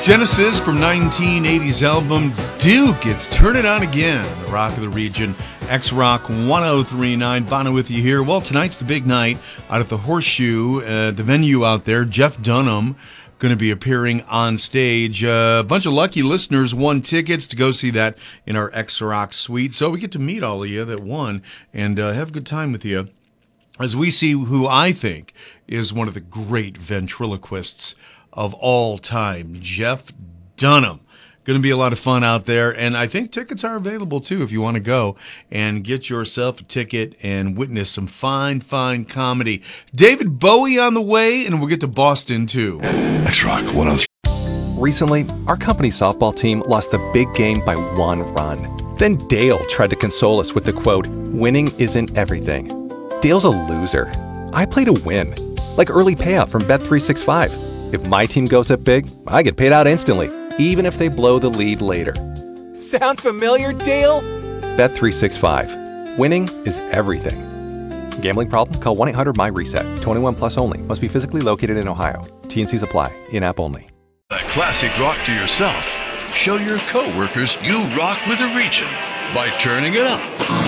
Genesis from 1980's album Duke. It's Turn It On Again. The Rock of the Region. X-Rock 1039. Bono with you here. Well, tonight's the big night out at the Horseshoe, the venue out there. Jeff Dunham going to be appearing on stage. A bunch of lucky listeners won tickets to go see that in our X-Rock suite. So we get to meet all of you that won and have a good time with you as we see who I think is one of the great ventriloquists of all time, Jeff Dunham. Going to be a lot of fun out there, and I think tickets are available too if you want to go and get yourself a ticket and witness some fine comedy. David Bowie on the way, and we'll get to Boston too. X-Rock 103. Recently, our company softball team lost the big game by 1 run. Then Dale tried to console us with the quote, "Winning isn't everything." Dale's a loser. I play to win, like early payout from Bet365. If my team goes up big, I get paid out instantly, even if they blow the lead later. Sound familiar, Dale? Bet365. Winning is everything. Gambling problem? Call 1-800-MY-RESET. 21 plus only. Must be physically located in Ohio. T&Cs apply. In-app only. That classic rock to yourself. Show your coworkers you rock with the region by turning it up.